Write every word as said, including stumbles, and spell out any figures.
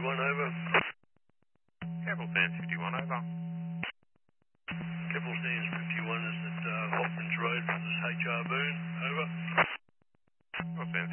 fifty-one, over. Capital Sands fifty-one, over. Capital Sands fifty-one is at uh, Hopkins Road for this H R Boone, over. Capital Sands